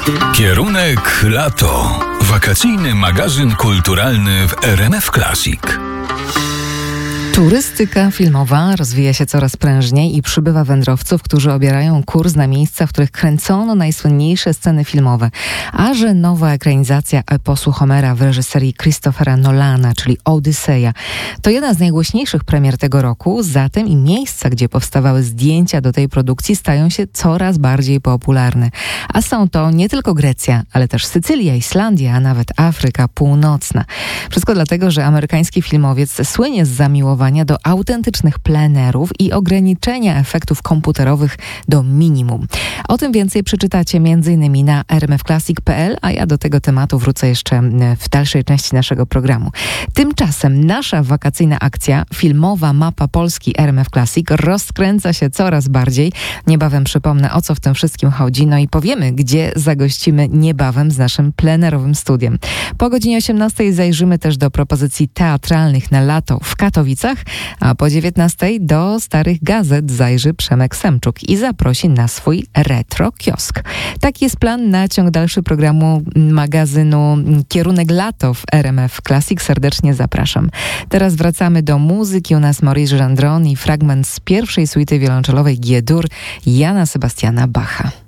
Kierunek lato. Wakacyjny magazyn kulturalny w RMF Classic. Turystyka filmowa rozwija się coraz prężniej i przybywa wędrowców, którzy obierają kurs na miejsca, w których kręcono najsłynniejsze sceny filmowe. A że nowa ekranizacja eposu Homera w reżyserii Christophera Nolana, czyli Odyseja, to jedna z najgłośniejszych premier tego roku, zatem i miejsca, gdzie powstawały zdjęcia do tej produkcji, stają się coraz bardziej popularne. A są to nie tylko Grecja, ale też Sycylia, Islandia, a nawet Afryka Północna. Wszystko dlatego, że amerykański filmowiec słynie z zamiłowania do autentycznych plenerów i ograniczenia efektów komputerowych do minimum. O tym więcej przeczytacie m.in. na rmfclassic.pl, a ja do tego tematu wrócę jeszcze w dalszej części naszego programu. Tymczasem nasza wakacyjna akcja Filmowa Mapa Polski RMF Classic rozkręca się coraz bardziej. Niebawem przypomnę, o co w tym wszystkim chodzi, no i powiemy, gdzie zagościmy niebawem z naszym plenerowym studiem. Po godzinie 18 zajrzymy też do propozycji teatralnych na lato w Katowicach, a po 19 do Starych Gazet zajrzy Przemek Semczuk i zaprosi na swój retro kiosk. Taki jest plan na ciąg dalszy programu magazynu Kierunek Lato w RMF Classic. Serdecznie zapraszam. Teraz wracamy do muzyki. U nas Maurice Gendron i fragment z pierwszej suity wiolonczelowej G-dur Jana Sebastiana Bacha.